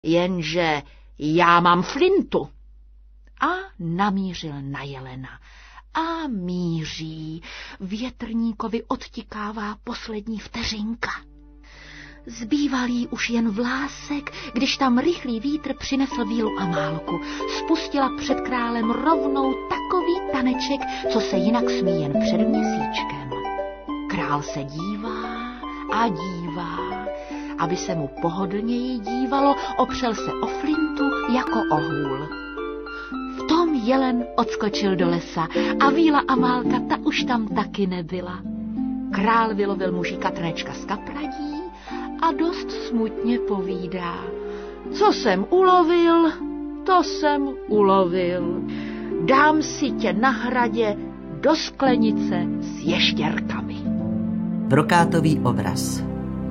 Jenže já mám flintu. A namířil na jelena. A míří. Větrníkovi odtikává poslední vteřinka. Zbýval jí už jen vlásek, když tam rychlý vítr přinesl Vílu Amálku. Spustila před králem rovnou takový taneček, co se jinak smí jen před měsíčkem. Král se dívá a dívá. Aby se mu pohodlněji dívalo, opřel se o flintu jako o hůl. V tom jelen odskočil do lesa a Víla Amálka ta už tam taky nebyla. Král vylovil mužíka Trnečka z kapradí a dost smutně povídá. Co jsem ulovil, to jsem ulovil. Dám si tě na hradě do sklenice s ještěrkami. Brokátový obraz.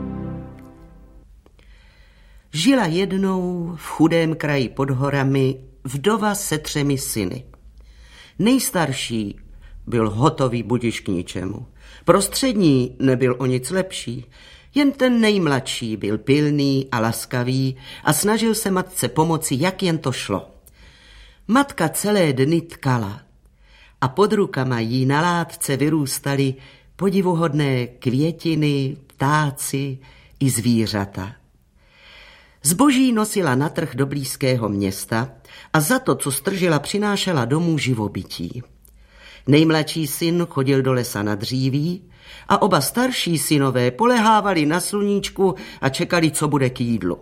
Žila jednou v chudém kraji pod horami vdova se 3 syny. Nejstarší byl hotový budiž k ničemu. Prostřední nebyl o nic lepší. Jen ten nejmladší byl pilný a laskavý a snažil se matce pomoci, jak jen to šlo. Matka celé dny tkala a pod rukama jí na látce vyrůstaly podivuhodné květiny, ptáci i zvířata. Zboží nosila na trh do blízkého města a za to, co stržila, přinášela domů živobytí. Nejmladší syn chodil do lesa na dříví a oba starší synové polehávali na sluníčku a čekali, co bude k jídlu.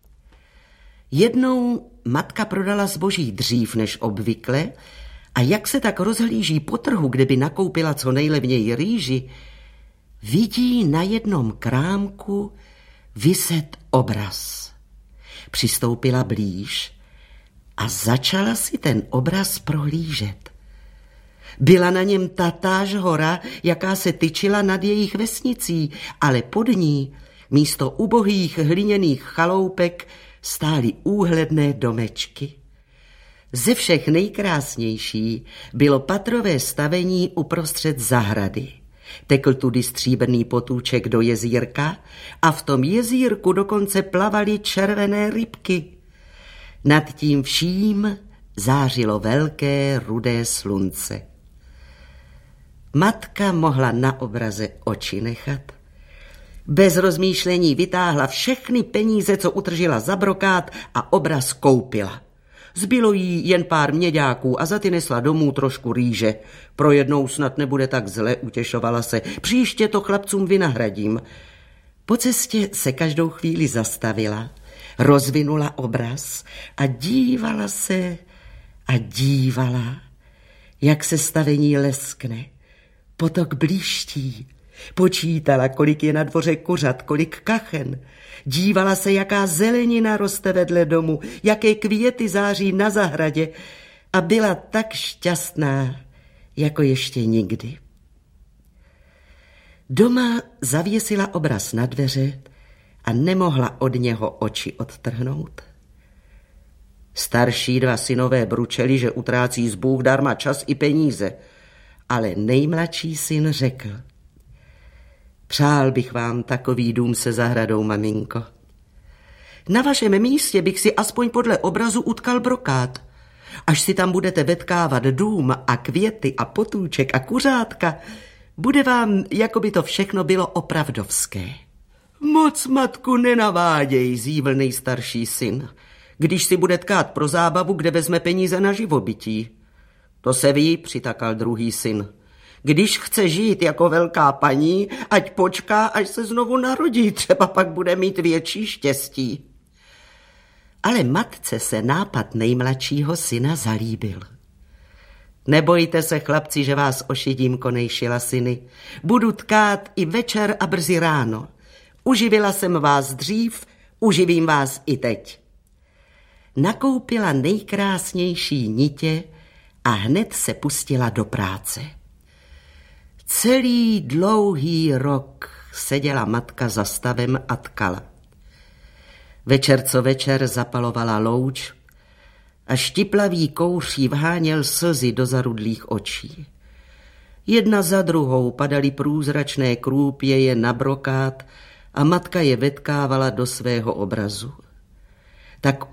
Jednou matka prodala zboží dřív než obvykle a jak se tak rozhlíží po trhu, kde by nakoupila co nejlevněji rýži, vidí na jednom krámku viset obraz. Přistoupila blíž a začala si ten obraz prohlížet. Byla na něm tatáž hora, jaká se tyčila nad jejich vesnicí, ale pod ní místo ubohých hliněných chaloupek stály úhledné domečky. Ze všech nejkrásnější bylo patrové stavení uprostřed zahrady. Tekl tudy stříbrný potůček do jezírka a v tom jezírku dokonce plavaly červené rybky. Nad tím vším zářilo velké rudé slunce. Matka mohla na obraze oči nechat. Bez rozmýšlení vytáhla všechny peníze, co utržila za brokát, a obraz koupila. Zbylo jí jen pár měďáků a za ty nesla domů trošku rýže. Pro jednou snad nebude tak zle, utěšovala se. Příště to chlapcům vynahradím. Po cestě se každou chvíli zastavila, rozvinula obraz a dívala se a dívala, jak se stavení leskne. Potok blíští. Počítala, kolik je na dvoře kuřat, kolik kachen. Dívala se, jaká zelenina roste vedle domu, jaké květy září na zahradě a byla tak šťastná, jako ještě nikdy. Doma zavěsila obraz na dveře a nemohla od něho oči odtrhnout. Starší 2 synové bručeli, že utrácí z Bůh darma čas i peníze, ale nejmladší syn řekl: Přál bych vám takový dům se zahradou, maminko. Na vašem místě bych si aspoň podle obrazu utkal brokát. Až si tam budete vetkávat dům a květy a potůček a kuřátka, bude vám, jako by to všechno bylo opravdovské. Moc, matku, nenaváděj, zívl nejstarší syn. Když si bude tkát pro zábavu, kde vezme peníze na živobytí? To se ví, přitakal druhý syn. Když chce žít jako velká paní, ať počká, až se znovu narodí, třeba pak bude mít větší štěstí. Ale matce se nápad nejmladšího syna zalíbil. Nebojte se, chlapci, že vás ošidím, konejšila syny. Budu tkát i večer a brzy ráno. Uživila jsem vás dřív, uživím vás i teď. Nakoupila nejkrásnější nitě a hned se pustila do práce. Celý dlouhý rok seděla matka za stavem a tkala. Večer co večer zapalovala louč a štiplavý kouří vháněl slzy do zarudlých očí. Jedna za druhou padaly průzračné krůpěje na brokát a matka je vetkávala do svého obrazu. tak